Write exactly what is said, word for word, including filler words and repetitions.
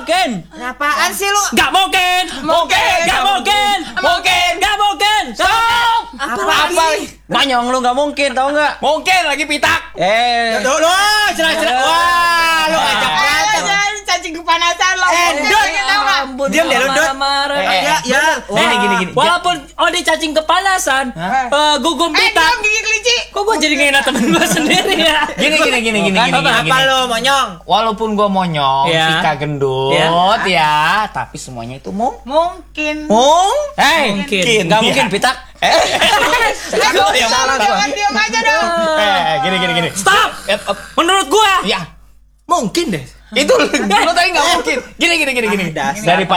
mungkin. Apaan sih lu? Nggak mungkin. Mungkin. Nggak mungkin. Mungkin. Nggak mungkin. Stop. Apa Apa? lagi? Manyong lu nggak mungkin, tau nggak? Mungkin lagi pitak. Eh. Lu lu cerah-cerah. Wah, lu ajak berantem. Cacing kepanasan lo. Eh, Dut. Ampun, Diam deh, lu, Dut. marah-marah. Eh, Ya, ya. Gini, gini, gini. Walaupun Odi cacing kepanasan, eh, gugum Eh, pitak. diam gigi kelinci. Kok gue jadi ngehina temen gue sendiri ya? Gini, gini, gini, gini, Kan, gini, apa, gini, Apa gini. lu monyong? Walaupun gua monyong, Ya. Pika gendut, Ya. ya, tapi semuanya itu mung. Mungkin. Mung? Hei, Mungkin. nggak Ya. mungkin pitak. Eh, Aduh, yang salah mana? jangan diam aja dong. eh, gini, gini, gini. Stop. Eh, eh, Menurut gua, Ya, Mungkin deh. itu lu tadi nggak mungkin. Gini, gini, gini, gini. Ah, dasar. Daripada